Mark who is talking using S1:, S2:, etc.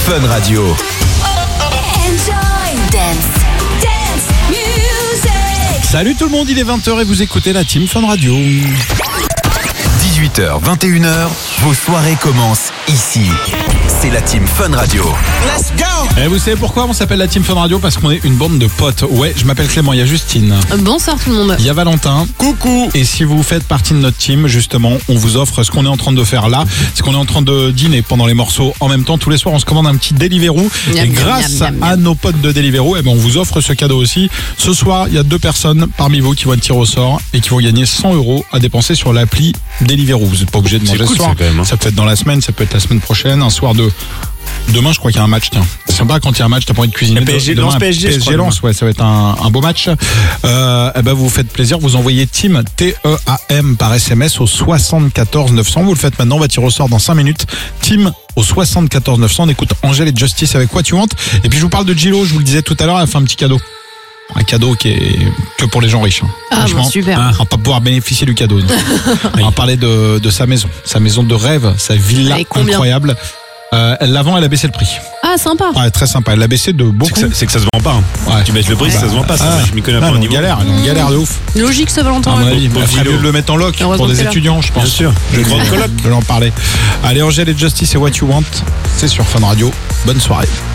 S1: Fun Radio.
S2: Enjoy dance music.
S3: Salut tout le monde, il est 20h et vous écoutez la Team Fun Radio.
S1: 18h, 21h, vos soirées commencent ici. C'est la Team Fun Radio.
S4: Let's go!
S3: Et vous savez pourquoi on s'appelle la Team Fun Radio? Parce qu'on est une bande de potes. Ouais, je m'appelle Clément, il y a Justine.
S5: Bonsoir tout le monde.
S3: Il y a Valentin. Coucou. Et si vous faites partie de notre team, justement, on vous offre ce qu'on est en train de faire là. C'est qu'on est en train de dîner pendant les morceaux. En même temps, tous les soirs, on se commande un petit Deliveroo. Et grâce à nos potes de Deliveroo, on vous offre ce cadeau aussi. Ce soir, il y a 2 personnes parmi vous qui vont être tirées au sort et qui vont gagner 100 € à dépenser sur l'appli Deliveroo. Vous n'êtes pas obligé de manger ce soir. Ça peut être dans la semaine, ça peut être la semaine prochaine, un soir de... Demain, je crois qu'il y a un match, tiens. C'est sympa quand il y a un match, t'as pas envie de cuisiner.
S4: PSG
S3: Lens, ouais, ça va être un beau match. Vous vous faites plaisir, vous envoyez Team, T-E-A-M par SMS au 74 900. Vous le faites maintenant, on va tirer au sort dans 5 minutes. Team au 74 900. On écoute Angèle et Justice avec What You Want. Et puis je vous parle de Gillo, je vous le disais tout à l'heure, elle a fait un petit cadeau. Un cadeau qui est que pour les gens riches.
S5: Ah bon, super.
S3: On va pas pouvoir bénéficier du cadeau. On va parler de sa maison de rêve, sa villa incroyable. Elle l'avant, elle a baissé le prix.
S5: Ah, sympa.
S3: Ouais, très sympa. Elle l'a baissé de beaucoup.
S4: C'est que ça se vend pas.
S3: Ouais.
S4: Tu baisses le prix, ça se vend pas. Ça, je m'y connais pas au niveau.
S3: Elle est en galère de ouf.
S5: Logique, ça Valentin.
S3: À mon avis,
S4: Pour
S3: il ferait
S4: Gillo.
S3: mieux de le mettre en loc pour
S5: Heureusement
S3: des
S5: que c'est là.
S3: étudiants, je pense.
S4: Bien sûr.
S3: Je
S4: Grande
S3: vais
S4: coloc.
S3: en parler. Allez, Angèle et Justice et What You Want, c'est sur Fun Radio. Bonne soirée.